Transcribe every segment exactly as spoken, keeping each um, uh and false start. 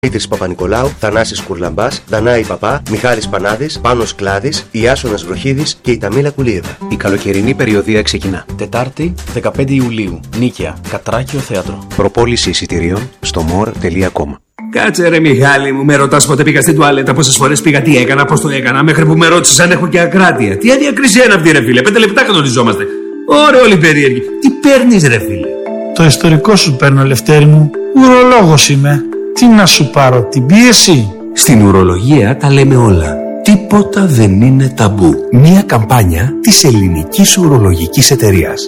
Δημήτρης Παπα-Νικολάου, Θανάσης Κουρλαμπάς, Δανάη Παπά, Μιχάλης Πανάδης, Πάνος Κλάδης, Ιάσονας Βροχίδης και η Ταμίλα Κουλίεβα. Η καλοκαιρινή περιοδεία ξεκινά. Τετάρτη, δεκαπέντε Ιουλίου. Νίκαια, Κατράκιο Θέατρο. Προπόληση εισιτηρίων στο more τελεία com. Κάτσε ρε Μιχάλη μου, με ρωτάς πότε πήγα στην τουαλέτα, πόσες φορές πήγα, τι έκανα, πώς το έκανα, μέχρι που με ρώτησες αν έχω και ακράτεια. Τι αδιακρισία είναι αυτή ρε φίλε, πέντε λεπτά κανονιζόμαστε. Ωραία όλοι περίεργοι. Τι παίρνεις ρε φίλε? Το ιστορικό σου παίρνω, Λευτέρη μου. Ουρολόγος είμαι. Τι να σου πάρω, την πίεση? Στην ουρολογία τα λέμε όλα. Τίποτα δεν είναι ταμπού. Μία καμπάνια της Ελληνικής Ουρολογικής Εταιρείας.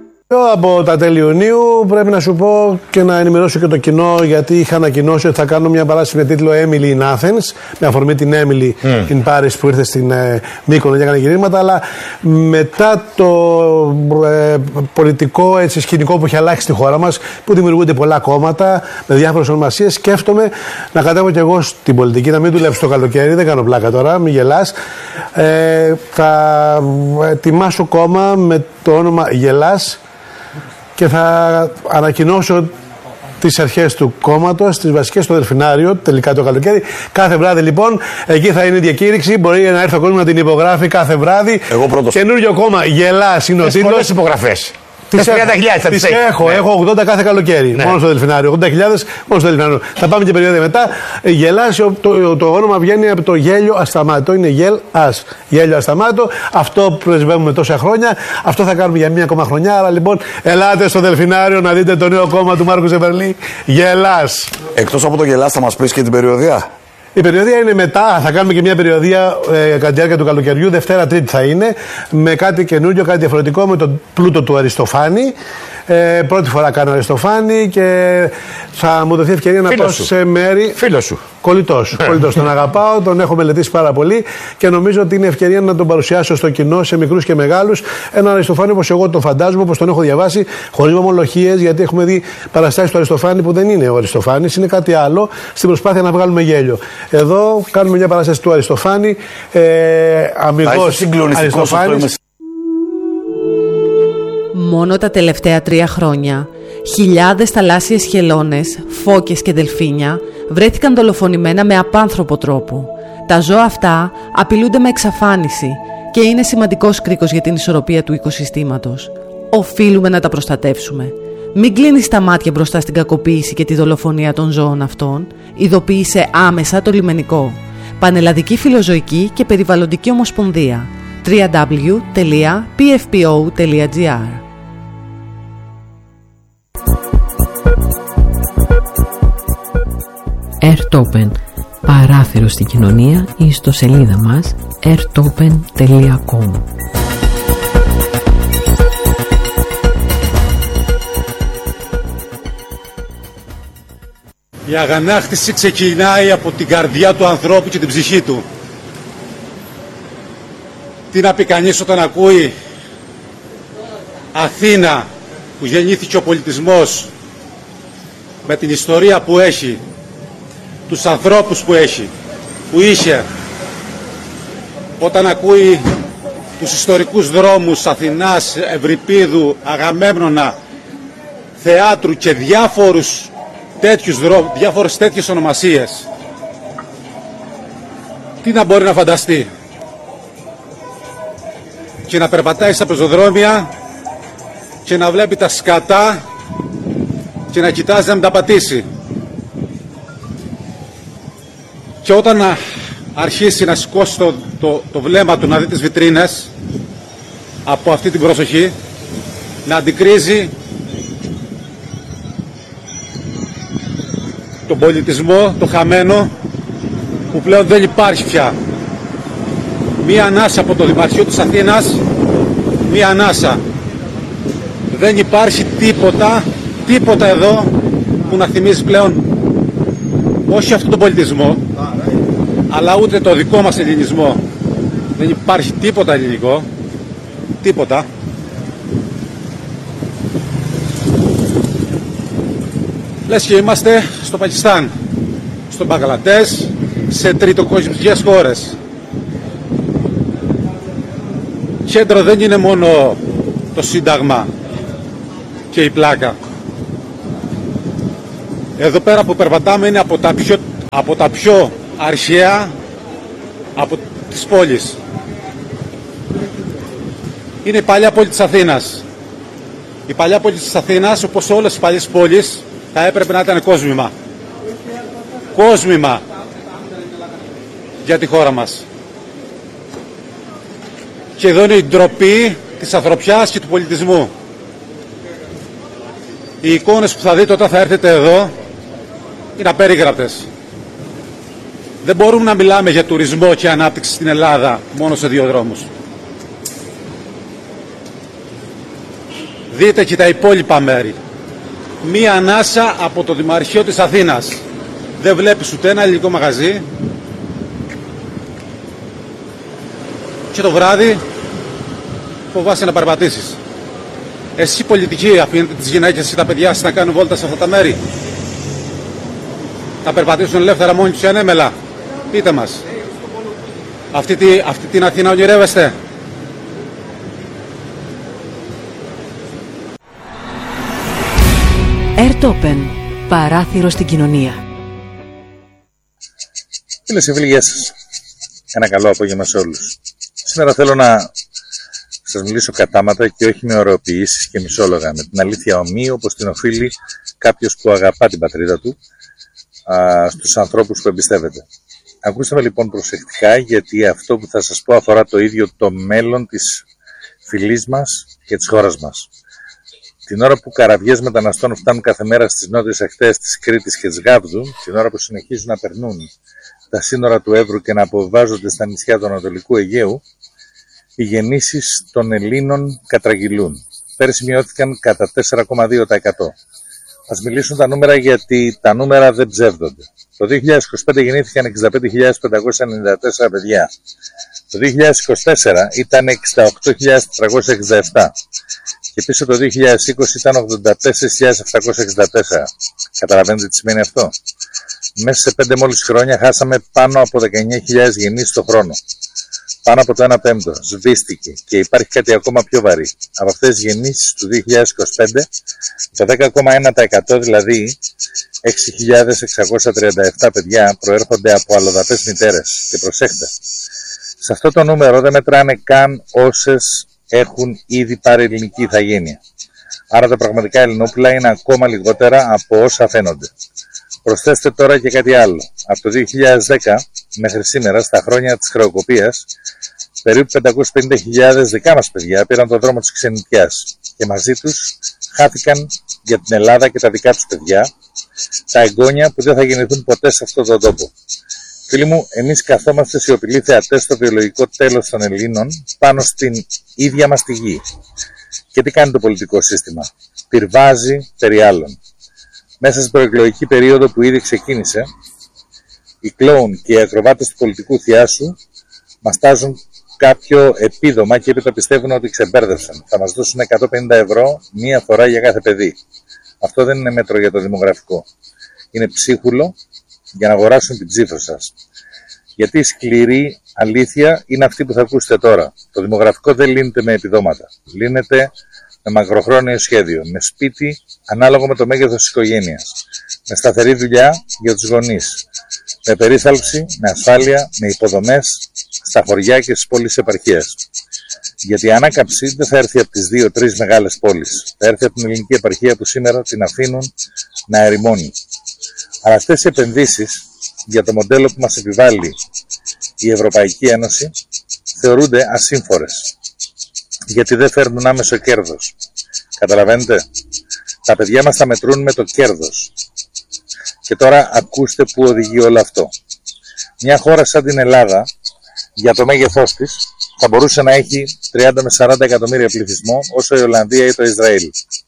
Από τα τέλη Ιουνίου πρέπει να σου πω και να ενημερώσω και το κοινό, γιατί είχα ανακοινώσει ότι θα κάνω μια παράσταση με τίτλο Emily in Athens, με αφορμή την Emily mm. in Paris που ήρθε στην ε, Μύκονο και έκανε γυρίσματα, αλλά μετά το ε, πολιτικό έτσι, σκηνικό που έχει αλλάξει στη χώρα μας, που δημιουργούνται πολλά κόμματα με διάφορες ονομασίες, σκέφτομαι να κατέβω κι εγώ στην πολιτική, να μην δουλέψω το καλοκαίρι, δεν κάνω πλάκα τώρα, μην γελάς. Ε, θα ετοιμάσω κόμμα με το όνομα Γελάς και θα ανακοινώσω τις αρχές του κόμματος, τις βασικές στο Δελφινάριο, τελικά το καλοκαίρι. Κάθε βράδυ λοιπόν, εκεί θα είναι η διακήρυξη. Μπορεί να έρθει ο κόσμος να την υπογράφει κάθε βράδυ. Εγώ πρώτος. Καινούριο κόμμα, Γελάς είναι ο τίτλος. Πολλές υπογραφές. Τις τριάντα χιλιάδες τις έχω, ναι. έχω ογδόντα κάθε καλοκαίρι. Ναι. Μόνο στο Δελφινάριο. ογδόντα χιλιάδες μόνο στο Δελφινάριο. Θα πάμε και περίοδο μετά. Γελάς, το, το, το όνομα βγαίνει από το γέλιο ασταμάτητο. Είναι γελ ας. Γέλιο ασταμάτητο. Αυτό πρεσβεύουμε τόσα χρόνια. Αυτό θα κάνουμε για μία ακόμα χρονιά. Άρα λοιπόν, ελάτε στο Δελφινάριο να δείτε το νέο κόμμα του Μάρκου Ζεβερλή. Γελάς. Εκτός από το Γελάς, θα μας πεις και την περιοδεία? Η περιοδεία είναι μετά, θα κάνουμε και μια περιοδεία ε, κατά τη διάρκεια του καλοκαιριού, Δευτέρα Τρίτη θα είναι, με κάτι καινούριο, κάτι διαφορετικό, με τον πλούτο του Αριστοφάνη. Ε, πρώτη φορά κάνω Αριστοφάνη και θα μου δοθεί ευκαιρία να πάω σε μέρη. Φίλος σου. Κολλητός. Κολλητός. Τον αγαπάω, τον έχω μελετήσει πάρα πολύ και νομίζω ότι είναι ευκαιρία να τον παρουσιάσω στο κοινό, σε μικρούς και μεγάλους. Έναν Αριστοφάνη όπως εγώ τον φαντάζομαι, όπως τον έχω διαβάσει, χωρίς μομολογίες, γιατί έχουμε δει παραστάσεις του Αριστοφάνη που δεν είναι ο Αριστοφάνης, είναι κάτι άλλο, στην προσπάθεια να βγάλουμε γέλιο. Εδώ κάνουμε μια παράσταση του Αριστοφάνη, ε, αμυγός Αριστοφάνης. Μόνο τα τελευταία τρία χρόνια, χιλιάδες θαλάσσιες χελώνες, φώκες και δελφίνια βρέθηκαν δολοφονημένα με απάνθρωπο τρόπο. Τα ζώα αυτά απειλούνται με εξαφάνιση και είναι σημαντικός κρίκος για την ισορροπία του οικοσυστήματος. Οφείλουμε να τα προστατεύσουμε. Μην κλείνεις τα μάτια μπροστά στην κακοποίηση και τη δολοφονία των ζώων αυτών. Ειδοποίησε άμεσα το λιμενικό. Πανελλαδική Φιλοζωική και Περιβαλλοντική Ομοσπονδία. double-u double-u double-u τελεία πι εφ πι ο τελεία τζι άρ. Airtopen, παράθυρο στην κοινωνία, η ιστοσελίδα μας airtopen τελεία com. Η αγανάκτηση ξεκινάει από την καρδιά του ανθρώπου και την ψυχή του. Τι να πει κανείς όταν ακούει Αθήνα που γεννήθηκε ο πολιτισμός, με την ιστορία που έχει, τους ανθρώπους που έχει, που είχε, όταν ακούει τους ιστορικούς δρόμους Αθηνάς, Ευρυπίδου, Αγαμέμνονα, θεάτρου και διάφορους τέτοιους δρόμους, διάφορες τέτοιες ονομασίες, τι να μπορεί να φανταστεί? Και να περπατάει στα πεζοδρόμια και να βλέπει τα σκατά και να κοιτάζει να μην τα πατήσει. Και όταν να αρχίσει να σηκώσει το, το, το βλέμμα του να δει τις βιτρίνες από αυτή την προσοχή, να αντικρίζει τον πολιτισμό, το χαμένο, που πλέον δεν υπάρχει πια. Μία ανάσα από το Δημαρχείο της Αθήνας, μία ανάσα. Δεν υπάρχει τίποτα, τίποτα εδώ που να θυμίζει πλέον όχι αυτόν τον πολιτισμό, αλλά ούτε το δικό μας ελληνισμό. Δεν υπάρχει τίποτα ελληνικό, τίποτα. Λες και είμαστε στο Πακιστάν, στο Μπαγκλαντές, σε τριτοκοσμικές χώρες. Κέντρο δεν είναι μόνο το Σύνταγμα και η πλάκα. Εδώ πέρα που περπατάμε είναι από τα πιο από τα πιο αρχαία από τις πόλεις. Είναι η παλιά πόλη της Αθήνας. Η παλιά πόλη της Αθήνας, όπως όλες οι παλιές πόλεις, θα έπρεπε να ήταν κόσμημα. Κόσμημα για τη χώρα μας. Και εδώ είναι η ντροπή της ανθρωπιάς και του πολιτισμού. Οι εικόνες που θα δείτε όταν θα έρθετε εδώ είναι απερίγραπτες. Δεν μπορούμε να μιλάμε για τουρισμό και ανάπτυξη στην Ελλάδα μόνο σε δύο δρόμους. Δείτε και τα υπόλοιπα μέρη. Μία ανάσα από το Δημαρχείο της Αθήνας. Δεν βλέπεις ούτε ένα ελληνικό μαγαζί. Και το βράδυ φοβάσαι να περπατήσεις. Εσείς πολιτικοί αφήνετε τις γυναίκες και τα παιδιά σας να κάνουν βόλτα σε αυτά τα μέρη? Θα περπατήσουν ελεύθερα μόνοι τους οι ανέμελα? Πείτε μας. Αυτή, τη, αυτή την Αθήνα ονειρεύεστε? Airtopen. Παράθυρο στην κοινωνία. Φίλες και φίλοι, γεια σας. Ένα καλό απόγευμα σε όλους. Σήμερα θέλω να σας μιλήσω κατάματα και όχι με ωρεοποιήσεις και μισόλογα, με την αλήθεια ομοίη, όπως την οφείλει κάποιος που αγαπά την πατρίδα του, α, στους ανθρώπους που εμπιστεύεται. Ακούστε με λοιπόν προσεκτικά, γιατί αυτό που θα σας πω αφορά το ίδιο το μέλλον της φυλής μας και της χώρας μας. Την ώρα που καραβιές μεταναστών φτάνουν κάθε μέρα στις νότιες ακτές της Κρήτης και της Γάβδου, την ώρα που συνεχίζουν να περνούν τα σύνορα του Εύρου και να αποβιβάζονται στα νησιά του Ανατολικού Αιγαίου, οι γεννήσεις των Ελλήνων κατραγυλούν. Πέρσι μειώθηκαν κατά τέσσερα κόμμα δύο τοις εκατό. Ας μιλήσουν τα νούμερα, γιατί τα νούμερα δεν ψεύδονται. Το δύο χιλιάδες είκοσι πέντε γεννήθηκαν εξήντα πέντε χιλιάδες πεντακόσια ενενήντα τέσσερα παιδιά. Το δύο χιλιάδες είκοσι τέσσερα ήταν εξήντα οκτώ χιλιάδες τετρακόσια εξήντα επτά. Και πίσω το δύο χιλιάδες είκοσι ήταν ογδόντα τέσσερις χιλιάδες επτακόσια εξήντα τέσσερα. Καταλαβαίνετε τι σημαίνει αυτό? Μέσα σε πέντε μόλις χρόνια χάσαμε πάνω από δεκαεννιά χιλιάδες γεννήσεις το χρόνο. Πάνω από το ένα πέμπτο σβήστηκε, και υπάρχει κάτι ακόμα πιο βαρύ. Από αυτές τις γεννήσεις του δύο χιλιάδες είκοσι πέντε, το δέκα κόμμα ένα τοις εκατό, δηλαδή έξι χιλιάδες εξακόσια τριάντα επτά παιδιά, προέρχονται από αλλοδαπές μητέρες. Και προσέχτε, σε αυτό το νούμερο δεν μετράνε καν όσες έχουν ήδη πάρει ελληνική ηθαγένεια. Άρα τα πραγματικά ελληνόπουλα είναι ακόμα λιγότερα από όσα φαίνονται. Προσθέστε τώρα και κάτι άλλο. Από το δύο χιλιάδες δέκα μέχρι σήμερα, στα χρόνια της χρεοκοπίας, περίπου πεντακόσιες πενήντα χιλιάδες δικά μας παιδιά πήραν τον δρόμο της ξενιτιάς και μαζί τους χάθηκαν για την Ελλάδα και τα δικά τους παιδιά, τα εγγόνια που δεν θα γεννηθούν ποτέ σε αυτόν τον τόπο. Φίλοι μου, εμείς καθόμαστε σιωπηλοί θεατές στο βιολογικό τέλος των Ελλήνων πάνω στην ίδια μας τη γη. Και τι κάνει το πολιτικό σύστημα? Πυρβάζει περί άλλων. Μέσα στην προεκλογική περίοδο που ήδη ξεκίνησε, οι κλόουν και οι ακροβάτες του πολιτικού θειάσου μας τάζουν κάποιο επίδομα και έπειτα πιστεύουν ότι ξεμπέρδευσαν. Θα μας δώσουν εκατόν πενήντα ευρώ μία φορά για κάθε παιδί. Αυτό δεν είναι μέτρο για το δημογραφικό. Είναι ψίχουλο για να αγοράσουν την ψήφο σας. Γιατί η σκληρή αλήθεια είναι αυτή που θα ακούσετε τώρα. Το δημογραφικό δεν λύνεται με επιδόματα. Λύνεται με μακροχρόνιο σχέδιο, με σπίτι ανάλογο με το μέγεθος της οικογένειας, με σταθερή δουλειά για τους γονείς, με περίθαλψη, με ασφάλεια, με υποδομές στα χωριά και στις πόλεις επαρχίας. Γιατί η ανάκαμψη δεν θα έρθει από τις δύο-τρεις μεγάλες πόλεις, θα έρθει από την ελληνική επαρχία που σήμερα την αφήνουν να ερημώνει. Αλλά αυτές οι επενδύσεις για το μοντέλο που μας επιβάλλει η Ευρωπαϊκή Ένωση θεωρούνται ασύμφορες, γιατί δεν φέρνουν άμεσο κέρδος. Καταλαβαίνετε, τα παιδιά μας θα μετρούν με το κέρδος. Και τώρα ακούστε που οδηγεί όλο αυτό. Μια χώρα σαν την Ελλάδα, για το μέγεθός της, θα μπορούσε να έχει τριάντα με σαράντα εκατομμύρια πληθυσμό, όσο η Ολλανδία ή το Ισραήλ.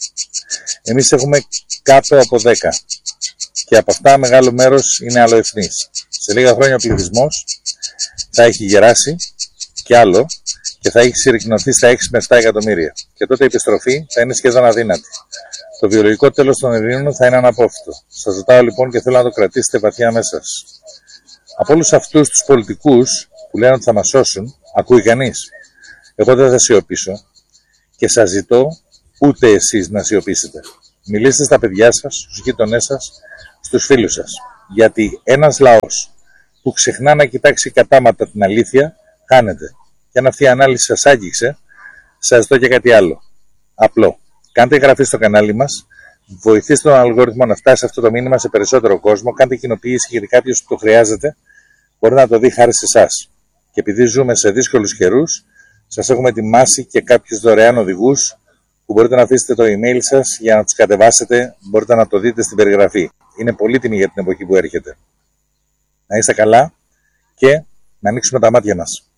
Εμείς έχουμε κάτω από δέκα. Και από αυτά μεγάλο μέρος είναι αλλοεθνής. Σε λίγα χρόνια ο πληθυσμός θα έχει γεράσει κι άλλο και θα έχει συρρικνωθεί στα έξι με επτά εκατομμύρια. Και τότε η επιστροφή θα είναι σχεδόν αδύνατη. Το βιολογικό τέλος των Ελλήνων θα είναι αναπόφευκτο. Σας ρωτάω λοιπόν και θέλω να το κρατήσετε βαθιά μέσα σας. Από όλους αυτούς τους πολιτικούς που λένε ότι θα μας σώσουν, ακούει κανείς? Εγώ δεν θα σιωπήσω και σας ζητώ ούτε εσείς να σιωπήσετε. Μιλήστε στα παιδιά σας, στους γείτονές σας, στους φίλους σας. Γιατί ένας λαός που ξεχνά να κοιτάξει κατάματα την αλήθεια, χάνεται. Και αν αυτή η ανάλυση σας άγγιξε, σας ζητώ και κάτι άλλο. Απλό. Κάντε εγγραφή στο κανάλι μας, βοηθήστε τον αλγόριθμο να φτάσει αυτό το μήνυμα σε περισσότερο κόσμο, κάντε κοινοποίηση γιατί κάποιος που το χρειάζεται μπορεί να το δει χάρη σε εσάς. Και επειδή ζούμε σε δύσκολους καιρούς, σας έχουμε ετοιμάσει και κάποιους δωρεάν οδηγούς που μπορείτε να αφήσετε το email σας για να τους κατεβάσετε, μπορείτε να το δείτε στην περιγραφή. Είναι πολύτιμη για την εποχή που έρχεται. Να είστε καλά και να ανοίξουμε τα μάτια μας.